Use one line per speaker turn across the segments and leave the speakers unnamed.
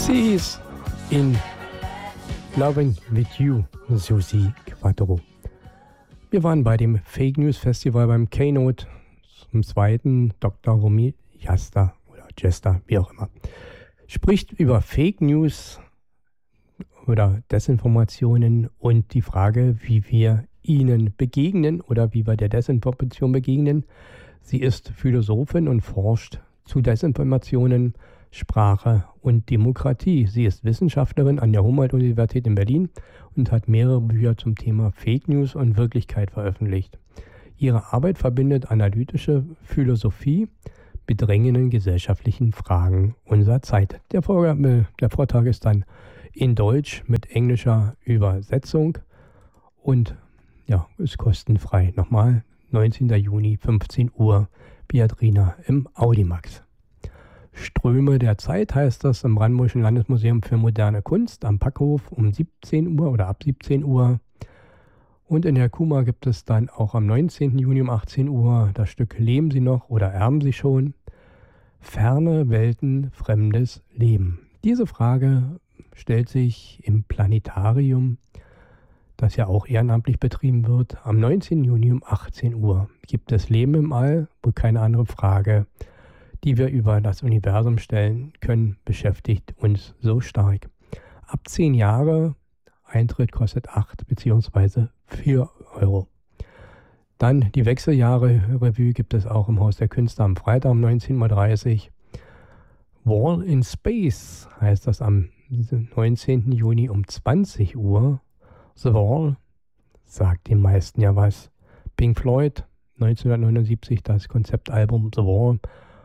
Pixies in Loving with You, Susi Quattro. Wir waren bei dem Fake News Festival beim Keynote zum zweiten. Dr. Romy Jasta oder Jester, wie auch immer, spricht über Fake News oder Desinformationen und die Frage, wie wir ihnen begegnen oder wie wir der Desinformation begegnen. Sie ist Philosophin und forscht zu Desinformationen, Sprache und Demokratie. Sie ist Wissenschaftlerin an der Humboldt-Universität in Berlin und hat mehrere Bücher zum Thema Fake News und Wirklichkeit veröffentlicht. Ihre Arbeit verbindet analytische Philosophie mit drängenden gesellschaftlichen Fragen unserer Zeit. Der Vortrag ist dann in Deutsch mit englischer Übersetzung und ja, ist kostenfrei. Nochmal, 19. Juni, 15 Uhr, Beatrina im Audimax. Ströme der Zeit heißt das im Brandenburgischen Landesmuseum für moderne Kunst am Packhof um 17 Uhr oder ab 17 Uhr. Und in der KUMA gibt es dann auch am 19. Juni um 18 Uhr das Stück Leben Sie noch oder erben Sie schon? Ferne Welten, fremdes Leben. Diese Frage stellt sich im Planetarium, das ja auch ehrenamtlich betrieben wird. Am 19. Juni um 18 Uhr gibt es Leben im All, wo keine andere Frage, die wir über das Universum stellen können, beschäftigt uns so stark. Ab 10 Jahre, Eintritt kostet 8 bzw. 4 Euro. Dann die Wechseljahre-Revue gibt es auch im Haus der Künste am Freitag um 19.30 Uhr. Wall in Space heißt das am 19. Juni um 20 Uhr. The Wall sagt den meisten ja was. Pink Floyd, 1979 das Konzeptalbum The Wall.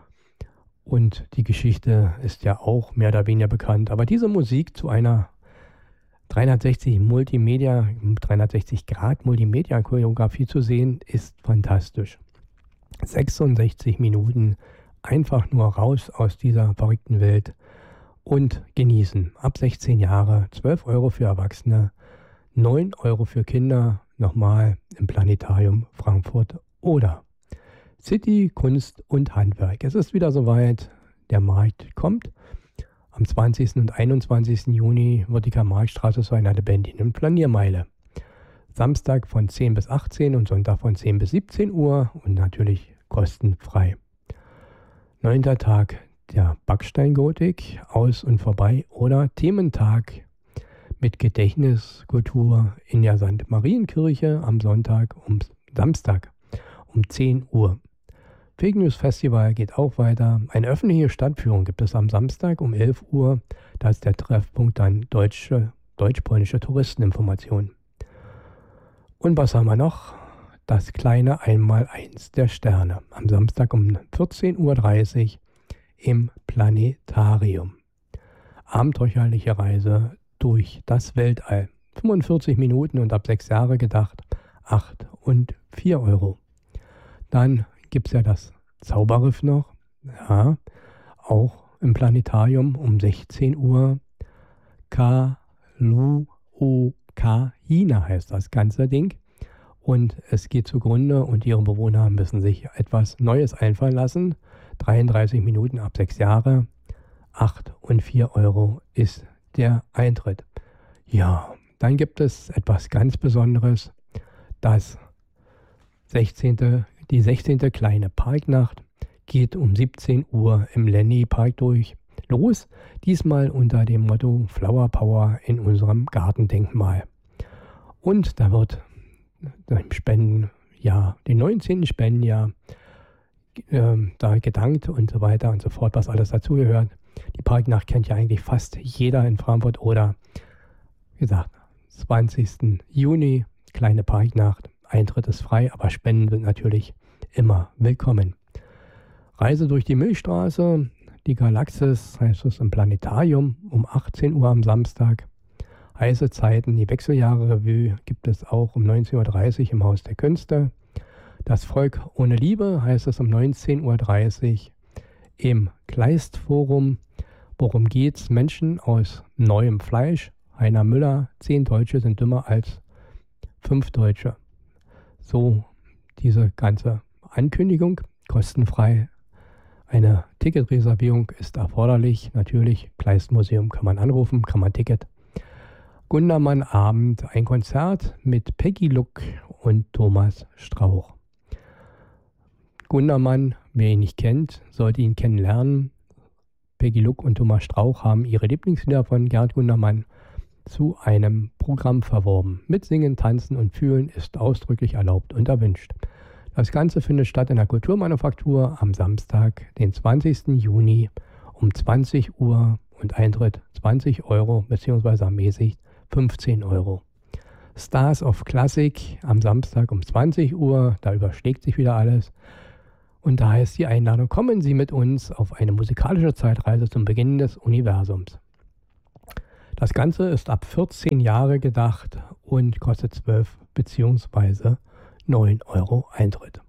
Und die Geschichte ist ja auch mehr oder weniger bekannt. Aber diese Musik zu einer 360 Grad Multimedia-Choreografie zu sehen, ist fantastisch. 66 Minuten einfach nur raus aus dieser verrückten Welt und genießen. Ab 16 Jahre, 12 Euro für Erwachsene, 9 Euro für Kinder, nochmal im Planetarium Frankfurt oder City, Kunst und Handwerk. Es ist wieder soweit, der Markt kommt. Am 20. und 21. Juni wird die Karl-Marx-Straße zu einer lebendigen Planiermeile. Samstag von 10 bis 18 und Sonntag von 10 bis 17 Uhr und natürlich kostenfrei. 9. Tag der Backsteingotik, aus und vorbei oder Thementag mit Gedächtniskultur in der St. Marienkirche am Samstag um 10 Uhr. Fake News Festival geht auch weiter. Eine öffentliche Stadtführung gibt es am Samstag um 11 Uhr. Da ist der Treffpunkt dann deutsch-polnische Touristeninformation. Und was haben wir noch? Das kleine Einmaleins der Sterne. Am Samstag um 14.30 Uhr im Planetarium. Abenteuerliche Reise durch das Weltall. 45 Minuten und ab 6 Jahre gedacht. 8 und 4 Euro. Dann gibt es ja das Zauberriff noch, ja, auch im Planetarium um 16 Uhr. Kaluokahina heißt das ganze Ding. Und es geht zugrunde und ihre Bewohner müssen sich etwas Neues einfallen lassen. 33 Minuten ab 6 Jahre, 8 und 4 Euro ist der Eintritt. Ja, dann gibt es etwas ganz Besonderes, die 16. kleine Parknacht geht um 17 Uhr im Lenny Park los, diesmal unter dem Motto Flower Power in unserem Gartendenkmal. Und da wird im Spendenjahr, den 19. Spendenjahr, da gedankt und so weiter und so fort, was alles dazugehört. Die Parknacht kennt ja eigentlich fast jeder in Frankfurt oder, wie gesagt, 20. Juni, kleine Parknacht. Eintritt ist frei, aber Spenden sind natürlich immer willkommen. Reise durch die Milchstraße, die Galaxis, heißt es im Planetarium, um 18 Uhr am Samstag. Heiße Zeiten, die Wechseljahre-Revue gibt es auch um 19.30 Uhr im Haus der Künste. Das Volk ohne Liebe heißt es um 19.30 Uhr im Kleistforum. Worum geht's? Menschen aus neuem Fleisch. Heiner Müller, 10 Deutsche sind dümmer als 5 Deutsche. So diese ganze Ankündigung, kostenfrei Eine Ticketreservierung ist erforderlich. Natürlich, Kleistmuseum kann man anrufen, kann man Ticket. Gundermann Abend, ein Konzert mit Peggy Luck und Thomas Strauch. Gundermann, wer ihn nicht kennt, sollte ihn kennenlernen. Peggy Luck und Thomas Strauch haben ihre Lieblingslieder von Gerd Gundermann zu einem Programm verworben. Mitsingen, tanzen und fühlen ist ausdrücklich erlaubt und erwünscht. Das Ganze findet statt in der Kulturmanufaktur am Samstag, den 20. Juni um 20 Uhr und Eintritt 20 Euro bzw. ermäßigt 15 Euro. Stars of Classic am Samstag um 20 Uhr, da überschlägt sich wieder alles. Und da heißt die Einladung, kommen Sie mit uns auf eine musikalische Zeitreise zum Beginn des Universums. Das Ganze ist ab 14 Jahre gedacht und kostet 12 bzw. 9 Euro Eintritt.